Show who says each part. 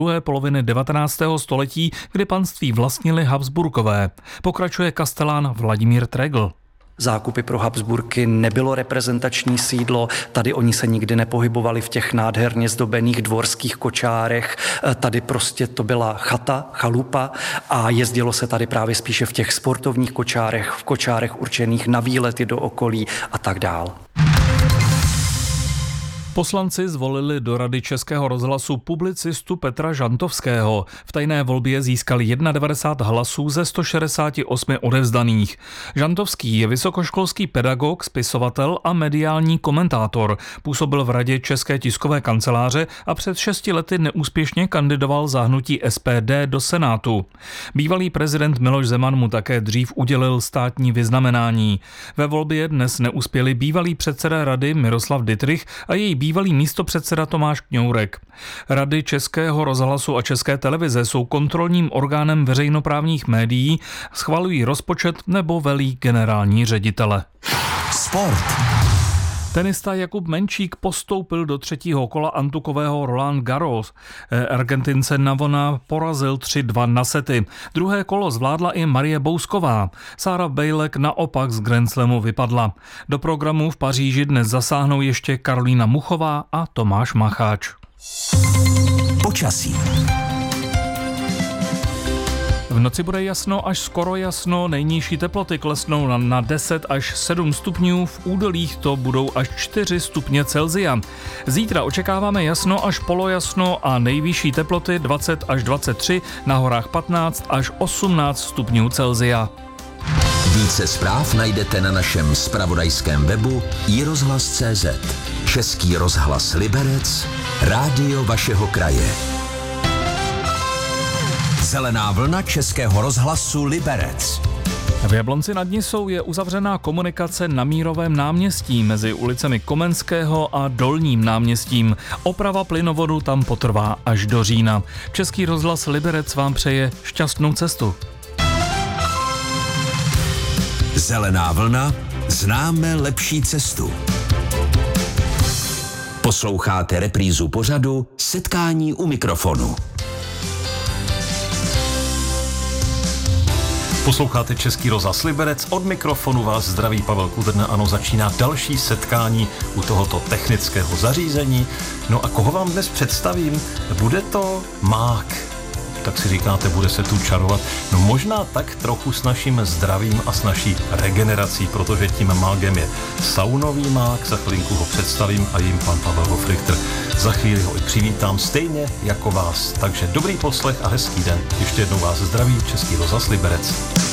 Speaker 1: druhé poloviny 19. století, kdy panství vlastnili Habsburkové. Pokračuje kastelán Vladimír Tregl.
Speaker 2: Zákupy pro Habsburky nebylo reprezentační sídlo, tady oni se nikdy nepohybovali v těch nádherně zdobených dvorských kočárech, tady prostě to byla chata, chalupa a jezdilo se tady právě spíše v těch sportovních kočárech, v kočárech určených na výlety do okolí a tak dál.
Speaker 1: Poslanci zvolili do Rady Českého rozhlasu publicistu Petra Žantovského. V tajné volbě získal 91 hlasů ze 168 odevzdaných. Žantovský je vysokoškolský pedagog, spisovatel a mediální komentátor. Působil v Radě České tiskové kanceláře a před 6 lety neúspěšně kandidoval za hnutí SPD do Senátu. Bývalý prezident Miloš Zeman mu také dřív udělil státní vyznamenání. Ve volbě dnes neuspěli bývalý předseda Rady Miroslav Dittrich a její bývalý místopředseda Tomáš Kňourek. Rady Českého rozhlasu a České televize jsou kontrolním orgánem veřejnoprávních médií, schvalují rozpočet nebo velí generální ředitele.
Speaker 3: Sport.
Speaker 1: Tenista Jakub Menčík postoupil do 3. kola antukového Roland Garros. Argentince Navona porazil 3-2 na sety. Druhé kolo zvládla i Marie Bousková. Sára Bejlek naopak z Grand Slamu vypadla. Do programu v Paříži dnes zasáhnou ještě Karolína Muchová a Tomáš Macháč.
Speaker 3: Počasí.
Speaker 1: V noci bude jasno až skoro jasno, nejnižší teploty klesnou na 10 až 7 stupňů, v údolích to budou až 4 stupně Celsia. Zítra očekáváme jasno až polojasno a nejvyšší teploty 20 až 23, na horách 15 až 18 stupňů Celsia.
Speaker 3: Více zpráv najdete na našem zpravodajském webu iRozhlas.cz. Český rozhlas Liberec, rádio vašeho kraje. Zelená vlna Českého rozhlasu Liberec.
Speaker 1: V Jablonci nad Nisou je uzavřená komunikace na Mírovém náměstí mezi ulicemi Komenského a Dolním náměstím. Oprava plynovodu tam potrvá až do října. Český rozhlas Liberec vám přeje šťastnou cestu.
Speaker 3: Zelená vlna, známe lepší cestu. Posloucháte reprízu pořadu Setkání u mikrofonu.
Speaker 4: Posloucháte Český rozhlas Liberec, od mikrofonu vás zdraví Pavel Kudrna. Ano, začíná další setkání u tohoto technického zařízení. No a koho vám dnes představím? Bude to mák. Tak si říkáte, bude se tu čarovat. No možná tak trochu s naším zdravím a s naší regenerací, protože tím mágem je saunový mák. Za chvilinku ho představím a jim pan Pavel Hofrichter. Za chvíli ho i přivítám stejně jako vás. Takže dobrý poslech a hezký den. Ještě jednou vás zdraví Český rozhlas Liberec.